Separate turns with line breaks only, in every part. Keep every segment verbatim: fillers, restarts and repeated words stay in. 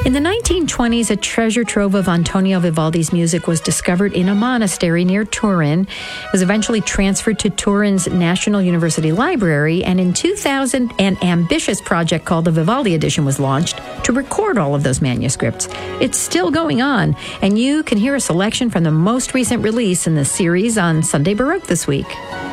In the nineteen twenties, a treasure trove of Antonio Vivaldi's music was discovered in a monastery near Turin. It was eventually transferred to Turin's National University Library, and in two thousand, an ambitious project called the Vivaldi Edition was launched to record all of those manuscripts. It's still going on, and you can hear a selection from the most recent release in the series on Sunday Baroque this week.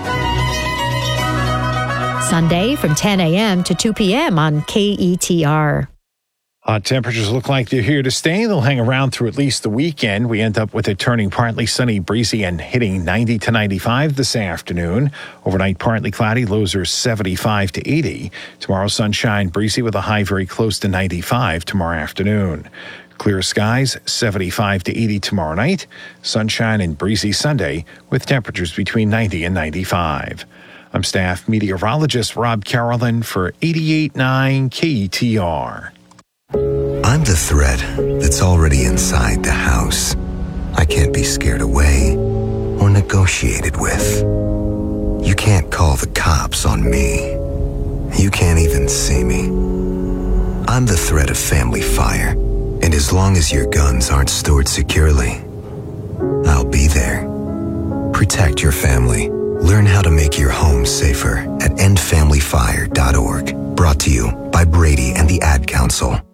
Sunday from ten a.m. to two p.m. on K E T R.
Hot temperatures look like they're here to stay. They'll hang around through at least the weekend. We end up with it turning partly sunny, breezy, and hitting ninety to ninety-five this afternoon. Overnight, partly cloudy. Lows are seventy-five to eighty. Tomorrow, sunshine, breezy with a high very close to ninety-five tomorrow afternoon. Clear skies, seventy-five to eighty tomorrow night. Sunshine and breezy Sunday with temperatures between ninety and ninety-five. I'm staff meteorologist Rob Carolyn for eighty-eight point nine K E T R.
I'm the threat that's already inside the house. I can't be scared away or negotiated with. You can't call the cops on me. You can't even see me. I'm the threat of family fire, and as long as your guns aren't stored securely, I'll be there. Protect your family. Learn how to make your home safer at end family fire dot org. Brought to you by Brady and the Ad Council.